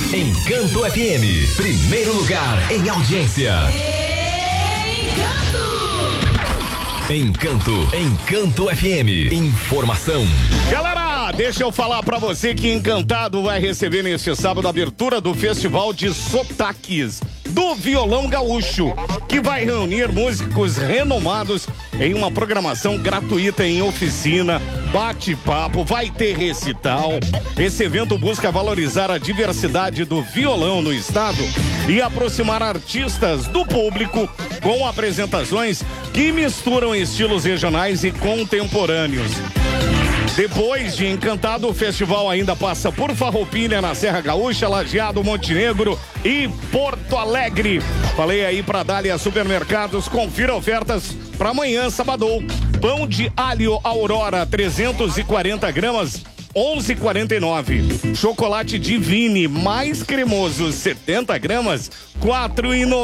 Encanto FM, primeiro lugar em audiência. Encanto FM. Informação. Galera, deixa eu falar pra você que Encantado vai receber neste sábado a abertura do Festival de Sotaques do Violão Gaúcho, que vai reunir músicos renomados em uma programação gratuita em oficina, bate-papo, vai ter recital. Esse evento busca valorizar a diversidade do violão no estado e aproximar artistas do público com apresentações que misturam estilos regionais e contemporâneos. Depois de Encantado, o festival ainda passa por Farroupilha, na Serra Gaúcha, Lajeado, Montenegro e Porto Alegre. Falei aí pra Dália Supermercados, confira ofertas para amanhã, sábado. Pão de alho Aurora, 340 gramas, 11,49. Chocolate Divine mais cremoso, 70 gramas, 4,90.